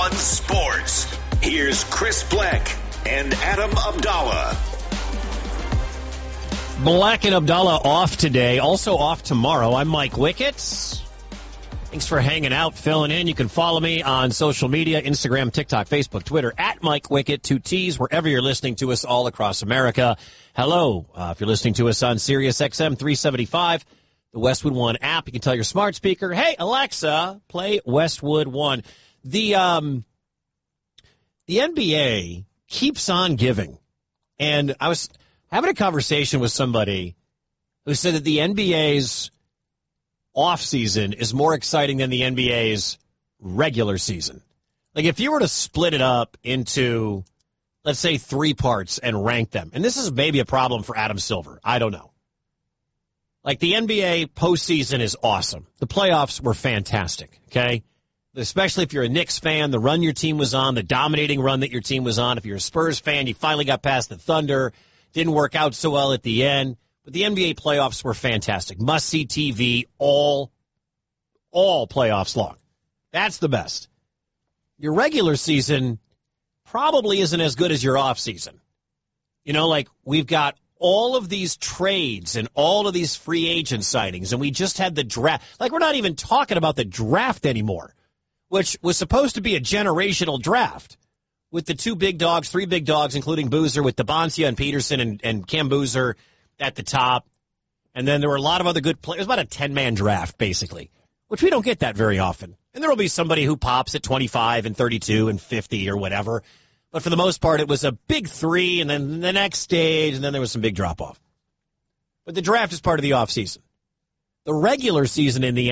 On sports, here's Chris Black and Adam Abdallah. Black and Abdallah off today, also off tomorrow. I'm Mike Wickett. Thanks for hanging out, filling in. You can follow me on social media, Instagram, TikTok, Facebook, Twitter, at Mike Wickett, 2 T's, wherever you're listening to us all across America. Hello, if you're listening to us on Sirius XM 375, the Westwood One app, you can tell your smart speaker, hey, Alexa, play Westwood One. The NBA keeps on giving. And I was having a conversation with somebody who said that the NBA's offseason is more exciting than the NBA's regular season. Like, if you were to split it up into, let's say, 3 parts and rank them, and this is maybe a problem for Adam Silver, I don't know. Like, the NBA postseason is awesome. The playoffs were fantastic, okay? Especially if you're a Knicks fan, the run your team was on, the dominating run that your team was on. If you're a Spurs fan, you finally got past the Thunder. Didn't work out so well at the end. But the NBA playoffs were fantastic. Must-see TV all playoffs long. That's the best. Your regular season probably isn't as good as your offseason. You know, like, we've got all of these trades and all of these free agent signings, and we just had the draft. Like, we're not even talking about the draft anymore, which was supposed to be a generational draft with the 2 big dogs, 3 big dogs, including Boozer, with DeBoncia and Peterson and Cam Boozer at the top. And then there were a lot of other good players. It was about a 10-man draft, basically, which we don't get that very often. And there will be somebody who pops at 25 and 32 and 50 or whatever. But for the most part, it was a big 3, and then the next stage, and then there was some big drop-off. But the draft is part of the offseason. The regular season in the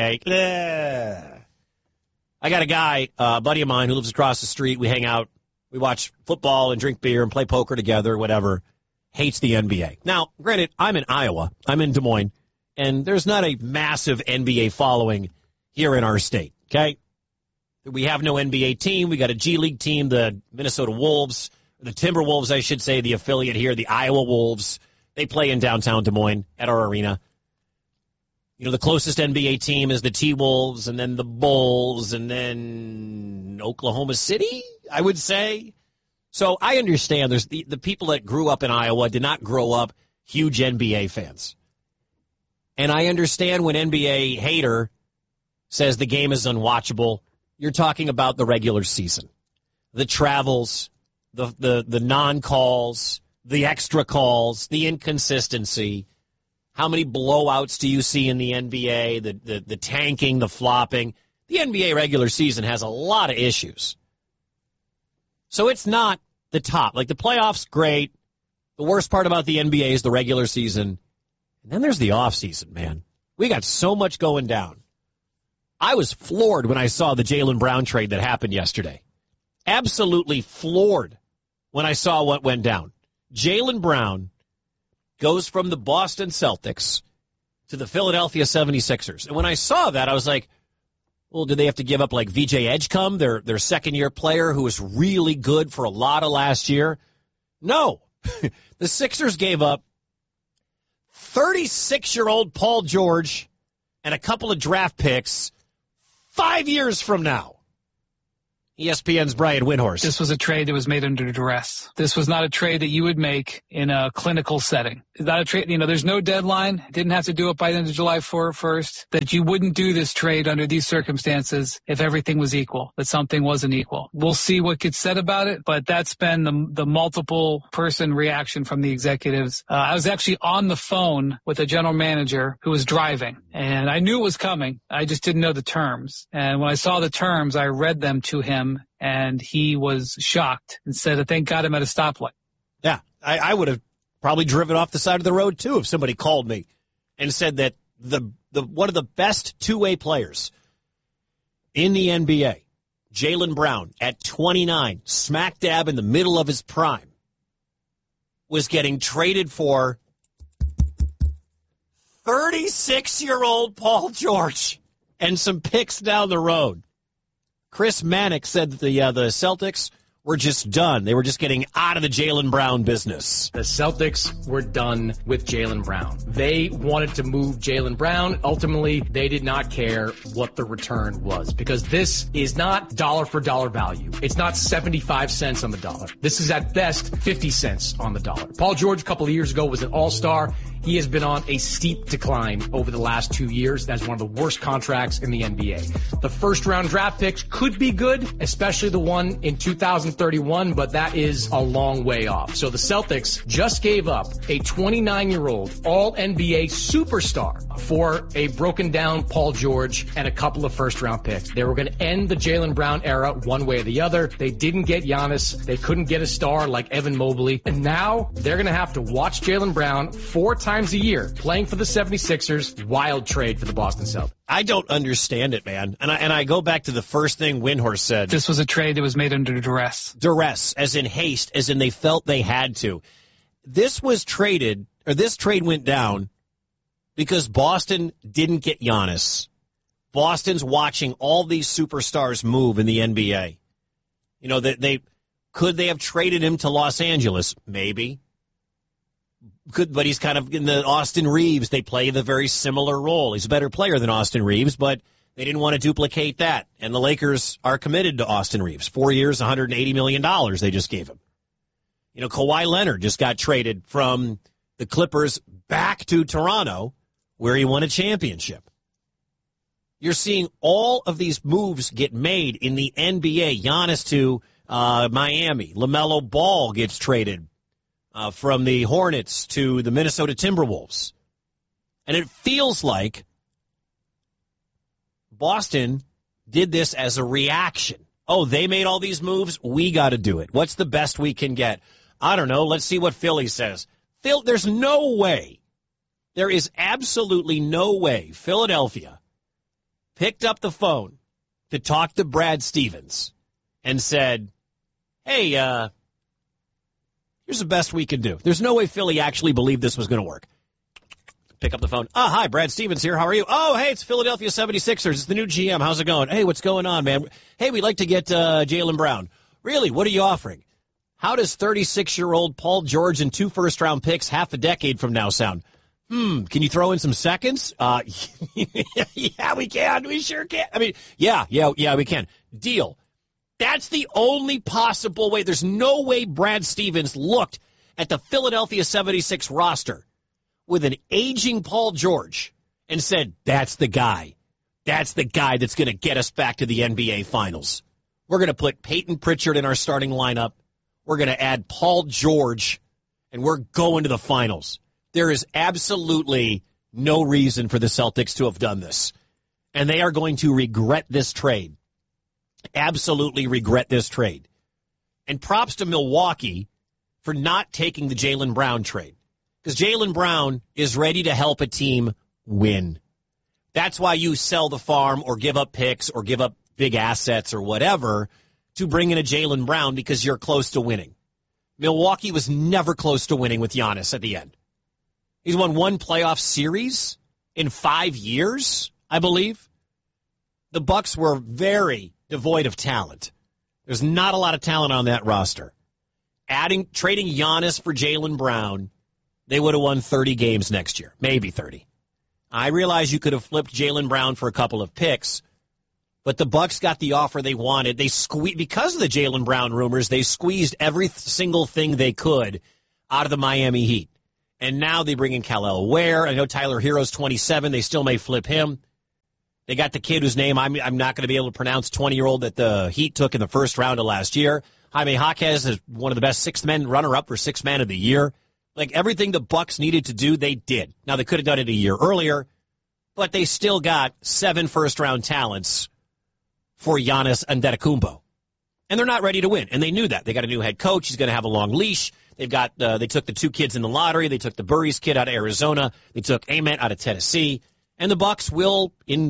NBA, I got a guy, a buddy of mine who lives across the street. We hang out. We watch football and drink beer and play poker together, whatever. Hates the NBA. Now, granted, I'm in Iowa. I'm in Des Moines. And there's not a massive NBA following here in our state, okay? We have no NBA team. We got a G League team, the Minnesota Wolves, the Timberwolves, I should say, the affiliate here, the Iowa Wolves. They play in downtown Des Moines at our arena. You know, the closest NBA team is the T-Wolves, and then the Bulls, and then Oklahoma City, I would say. So I understand there's the people that grew up in Iowa did not grow up huge NBA fans. And I understand when NBA hater says the game is unwatchable, you're talking about the regular season. The travels, the non-calls, the extra calls, the inconsistency. How many blowouts do you see in the NBA? The tanking, the flopping. The NBA regular season has a lot of issues. So it's not the top. Like, the playoffs, great. The worst part about the NBA is the regular season. And then there's the offseason, man. We got so much going down. I was floored when I saw the Jaylen Brown trade that happened yesterday. Absolutely floored when I saw what went down. Jaylen Brown goes from the Boston Celtics to the Philadelphia 76ers. And when I saw that, I was like, well, did they have to give up, like, VJ Edgecombe, their second-year player who was really good for a lot of last year? No. The Sixers gave up 36-year-old Paul George and a couple of draft picks 5 years from now. ESPN's Brian Windhorst. This was a trade that was made under duress. This was not a trade that you would make in a clinical setting. It's not a trade, there's no deadline. Didn't have to do it by the end of July 1st. That you wouldn't do this trade under these circumstances if everything was equal, that something wasn't equal. We'll see what gets said about it, but that's been the multiple person reaction from the executives. I was actually on the phone with a general manager who was driving, and I knew it was coming. I just didn't know the terms. And when I saw the terms, I read them to him, and he was shocked and said, I thank God I'm at a stoplight. Yeah, I would have probably driven off the side of the road, too, if somebody called me and said that the one of the best two-way players in the NBA, Jaylen Brown, at 29, smack dab in the middle of his prime, was getting traded for 36-year-old Paul George and some picks down the road. Chris Mannix said that the Celtics were just done. They were just getting out of the Jaylen Brown business. The Celtics were done with Jaylen Brown. They wanted to move Jaylen Brown. Ultimately, they did not care what the return was because this is not dollar for dollar value. It's not 75 cents on the dollar. This is at best 50 cents on the dollar. Paul George a couple of years ago was an all-star. He has been on a steep decline over the last 2 years. That's one of the worst contracts in the NBA. The first-round draft picks could be good, especially the one in 2031, but that is a long way off. So the Celtics just gave up a 29-year-old all-NBA superstar for a broken-down Paul George and a couple of first-round picks. They were going to end the Jaylen Brown era one way or the other. They didn't get Giannis. They couldn't get a star like Evan Mobley. And now they're going to have to watch Jaylen Brown 4 times a year playing for the 76ers. Wild trade for the Boston Celtics. I don't understand it, man. And I go back to the first thing Windhorst said. This was a trade that was made under duress. Duress, as in haste, as in they felt they had to. This trade went down because Boston didn't get Giannis. Boston's watching all these superstars move in the NBA. You know, could they have traded him to Los Angeles? Maybe. But he's kind of in the Austin Reeves. They play the very similar role. He's a better player than Austin Reeves, but they didn't want to duplicate that. And the Lakers are committed to Austin Reeves. 4 years, $180 million they just gave him. You know, Kawhi Leonard just got traded from the Clippers back to Toronto, where he won a championship. You're seeing all of these moves get made in the NBA. Giannis to Miami. LaMelo Ball gets traded from the Hornets to the Minnesota Timberwolves. And it feels like Boston did this as a reaction. Oh, they made all these moves. We got to do it. What's the best we can get? I don't know. Let's see what Philly says. There's no way. There is absolutely no way Philadelphia picked up the phone to talk to Brad Stevens and said, hey, here's the best we can do. There's no way Philly actually believed this was going to work. Pick up the phone. Oh, hi, Brad Stevens here. How are you? Oh, hey, it's Philadelphia 76ers. It's the new GM. How's it going? Hey, what's going on, man? Hey, we'd like to get Jaylen Brown. Really? What are you offering? How does 36-year-old Paul George and 2 first-round picks half a decade from now sound? Can you throw in some seconds? Yeah, we can. We sure can. I mean, yeah, we can. Deal. That's the only possible way. There's no way Brad Stevens looked at the Philadelphia 76 roster with an aging Paul George and said, that's the guy. That's the guy that's going to get us back to the NBA Finals. We're going to put Peyton Pritchard in our starting lineup. We're going to add Paul George, and we're going to the Finals. There is absolutely no reason for the Celtics to have done this, and they are going to regret this trade. Absolutely regret this trade. And props to Milwaukee for not taking the Jaylen Brown trade. Because Jaylen Brown is ready to help a team win. That's why you sell the farm or give up picks or give up big assets or whatever to bring in a Jaylen Brown because you're close to winning. Milwaukee was never close to winning with Giannis at the end. He's won 1 playoff series in 5 years, I believe. The Bucks were very devoid of talent. There's not a lot of talent on that roster. Trading Giannis for Jaylen Brown, they would have won 30 games next year, maybe 30. I realize you could have flipped Jaylen Brown for a couple of picks, but the Bucks got the offer they wanted. Because of the Jaylen Brown rumors, they squeezed every single thing they could out of the Miami Heat. And now they bring in Kal-El Ware. I know Tyler Hero's 27. They still may flip him. They got the kid whose name I'm not going to be able to pronounce, 20-year-old that the Heat took in the first round of last year. Jaime Jaquez is one of the best runner-up for sixth man of the year. Like, everything the Bucks needed to do, they did. Now, they could have done it a year earlier, but they still got 7 first-round talents for Giannis Antetokounmpo. And they're not ready to win, and they knew that. They got a new head coach. He's going to have a long leash. They took the 2 kids in the lottery. They took the Burries kid out of Arizona. They took Ament out of Tennessee. And the Bucks will,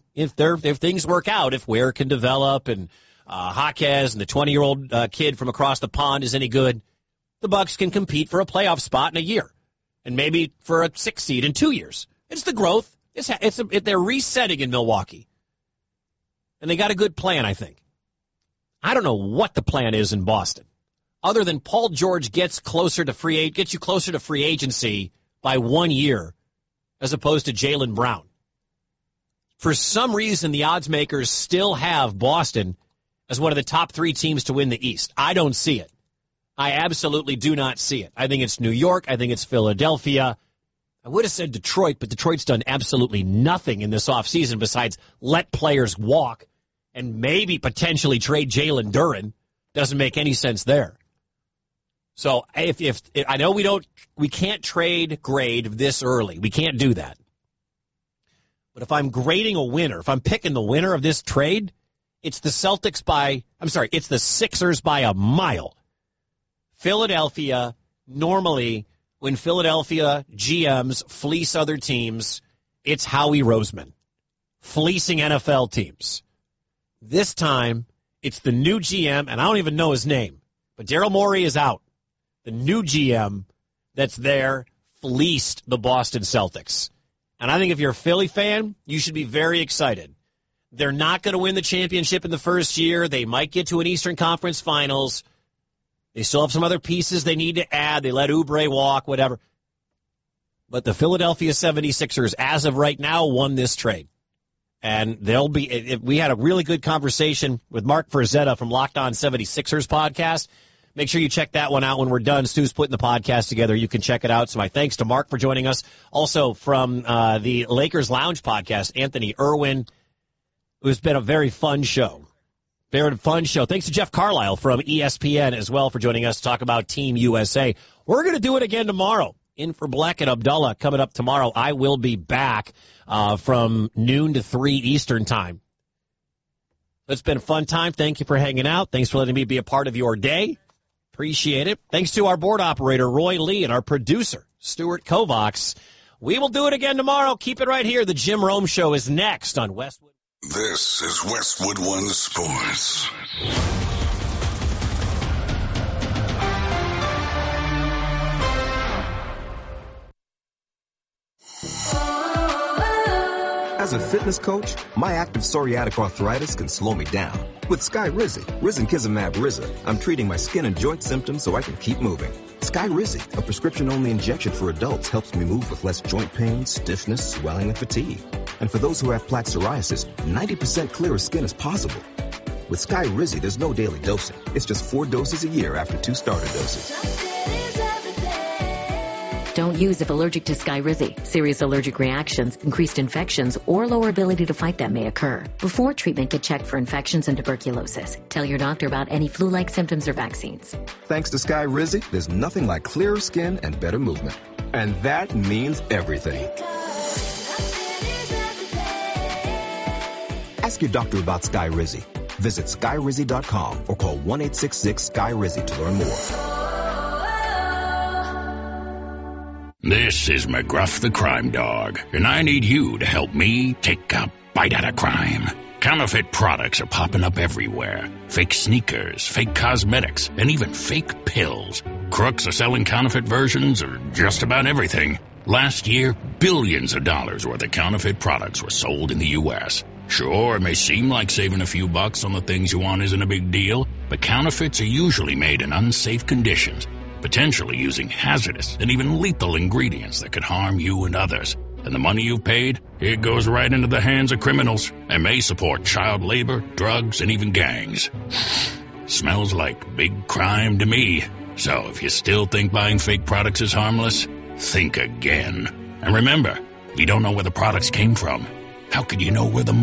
if things work out, if Ware can develop and Jaquez and the 20-year-old kid from across the pond is any good, the Bucks can compete for a playoff spot in a year, and maybe for a 6th seed in 2 years. It's the growth. They're resetting in Milwaukee, and they got a good plan, I think. I don't know what the plan is in Boston. other than Paul George gets you closer to free agency by 1 year as opposed to Jaylen Brown. For some reason, the odds makers still have Boston as one of the top 3 teams to win the East. I don't see it. I absolutely do not see it. I think it's New York. I think it's Philadelphia. I would have said Detroit, but Detroit's done absolutely nothing in this offseason besides let players walk and maybe potentially trade Jalen Duren. Doesn't make any sense there. So if I know we can't grade this early. We can't do that. But if I'm grading a winner, if I'm picking the winner of this trade, it's the Sixers by a mile. Philadelphia, normally when Philadelphia GMs fleece other teams, it's Howie Roseman fleecing NFL teams. This time, it's the new GM, and I don't even know his name, but Daryl Morey is out. The new GM that's there fleeced the Boston Celtics. And I think if you're a Philly fan, you should be very excited. They're not going to win the championship in the first year. They might get to an Eastern Conference Finals. They still have some other pieces they need to add. They let Oubre walk, whatever. But the Philadelphia 76ers, as of right now, won this trade. And we had a really good conversation with Mark Verzetta from Locked On 76ers podcast. Make sure you check that one out when we're done. Stu's putting the podcast together. You can check it out. So my thanks to Mark for joining us. Also from the Lakers Lounge podcast, Anthony Irwin. It's been a very fun show. Very fun show. Thanks to Jeff Carlisle from ESPN as well for joining us to talk about Team USA. We're going to do it again tomorrow. In for Black and Abdullah coming up tomorrow. I will be back from noon to 3 Eastern time. It's been a fun time. Thank you for hanging out. Thanks for letting me be a part of your day. Appreciate it. Thanks to our board operator, Roy Lee, and our producer, Stuart Kovacs. We will do it again tomorrow. Keep it right here. The Jim Rome Show is next on Westwood. This is Westwood One Sports. As a fitness coach, my active psoriatic arthritis can slow me down. With Skyrizi, Risankizumab Riza, I'm treating my skin and joint symptoms so I can keep moving. Skyrizi, a prescription-only injection for adults, helps me move with less joint pain, stiffness, swelling, and fatigue. And for those who have plaque psoriasis, 90% clearer skin is possible. With Skyrizi, there's no daily dosing. It's just 4 doses a year after 2 starter doses. Don't use if allergic to Skyrizi. Serious allergic reactions, increased infections, or lower ability to fight them may occur. Before treatment, get checked for infections and tuberculosis. Tell your doctor about any flu-like symptoms or vaccines. Thanks to Skyrizi, there's nothing like clearer skin and better movement. And that means everything. Ask your doctor about Skyrizi. Visit Skyrizi.com or call 1-866-SKY-RIZI to learn more. This is McGruff the Crime Dog, and I need you to help me take a bite out of crime. Counterfeit products are popping up everywhere. Fake sneakers, fake cosmetics, and even fake pills. Crooks are selling counterfeit versions of just about everything. Last year, billions of dollars worth of counterfeit products were sold in the U.S. Sure, it may seem like saving a few bucks on the things you want isn't a big deal, but counterfeits are usually made in unsafe conditions, potentially using hazardous and even lethal ingredients that could harm you and others. And the money you've paid, it goes right into the hands of criminals and may support child labor, drugs, and even gangs. Smells like big crime to me. So if you still think buying fake products is harmless, think again. And remember, if you don't know where the products came from, how could you know where the